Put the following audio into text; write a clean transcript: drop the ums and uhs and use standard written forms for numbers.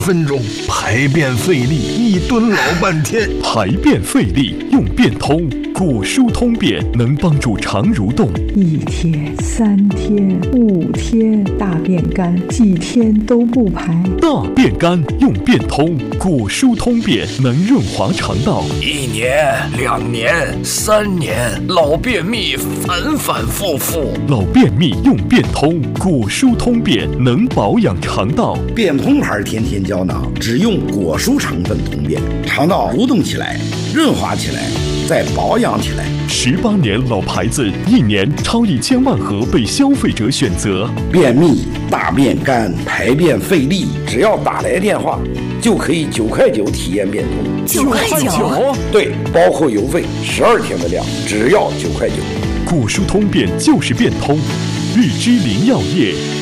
分钟，排便费力，一蹲老半天。 排便费力用便通，果蔬通便能帮助肠蠕动。 1天、3天、5天，大便干，几天都不排。 大便干用便通，果蔬通便能润滑肠道。 1年、2年、3年，老便秘反反复复。 老便秘用便通，果蔬通便能保养肠道。 便通牌天天胶囊只用果蔬成分通便，肠道蠕动起来，润滑起来，再保养起来。 18年老牌子，1年超1000万盒被消费者选择。 便秘、大便干、排便费力，只要打来电话，就可以9块9体验便通。 9块9？ 对，包括邮费，12天的量，只要9块9。 果蔬通便就是便通，日之林药业。